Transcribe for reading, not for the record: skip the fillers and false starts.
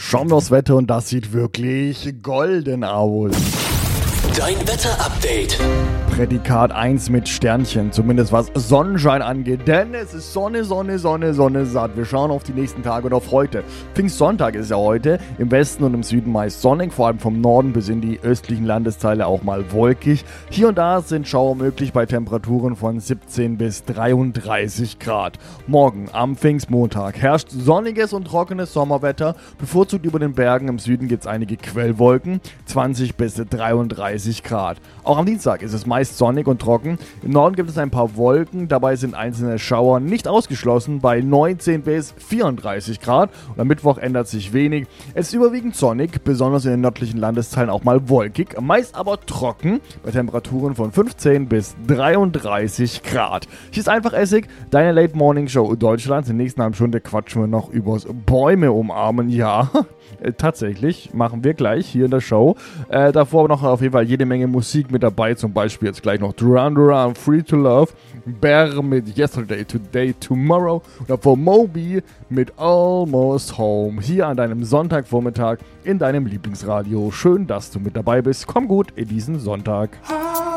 Schauen wir aufs Wetter und das sieht wirklich golden aus. Dein Wetter-Update. Prädikat 1 mit Sternchen, zumindest was Sonnenschein angeht, denn es ist Sonne satt. Wir schauen auf die nächsten Tage und auf heute. Pfingstsonntag ist ja heute, im Westen und im Süden meist sonnig, vor allem vom Norden bis in die östlichen Landesteile auch mal wolkig. Hier und da sind Schauer möglich bei Temperaturen von 17 bis 33 Grad. Morgen am Pfingstmontag herrscht sonniges und trockenes Sommerwetter, bevorzugt über den Bergen. Im Süden gibt es einige Quellwolken, 20 bis 33 Grad. Auch am Dienstag ist es meist sonnig und trocken. Im Norden gibt es ein paar Wolken, dabei sind einzelne Schauer nicht ausgeschlossen bei 19 bis 34 Grad. Und am Mittwoch ändert sich wenig. Es ist überwiegend sonnig, besonders in den nördlichen Landesteilen auch mal wolkig, meist aber trocken bei Temperaturen von 15 bis 33 Grad. Hier ist einfach Essig, deine Late Morning Show Deutschland. In der nächsten halben Stunde quatschen wir noch übers Bäume umarmen. Ja, tatsächlich, machen wir gleich hier in der Show. Davor noch auf jeden Fall jede Menge Musik mit dabei, zum Beispiel jetzt gleich noch Duran Duran, Free to Love, Bear mit Yesterday, Today, Tomorrow und davor Moby mit Almost Home. Hier an deinem Sonntagvormittag in deinem Lieblingsradio. Schön, dass du mit dabei bist. Komm gut in diesen Sonntag.